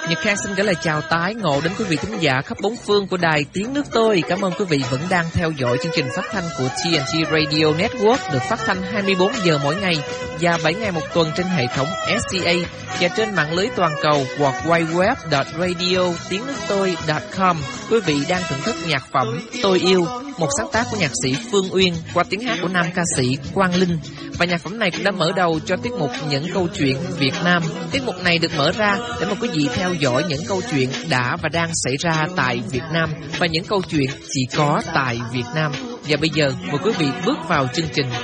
Nhật Khang xin gửi lời chào tái ngộ đến quý vị thính giả khắp bốn phương của đài Tiếng Nước Tôi. Cảm ơn quý vị vẫn đang theo dõi chương trình phát thanh của TNT Radio Network, được phát thanh 24 giờ mỗi ngày và 7 ngày một tuần trên hệ thống SCA và trên mạng lưới toàn cầu World Wide Web.radio.tiengneuctoi.com. Quý vị đang thưởng thức nhạc phẩm Tôi Yêu, một sáng tác của nhạc sĩ Phương Uyên qua tiếng hát của nam ca sĩ Quang Linh. Và nhạc phẩm này cũng đã mở đầu cho tiết mục Những Câu Chuyện Việt Nam. Tiết mục này được mở ra để mời quý vị theo dõi những câu chuyện đã và đang xảy ra tại Việt Nam và những câu chuyện chỉ có tại Việt Nam. Và bây giờ mời quý vị bước vào chương trình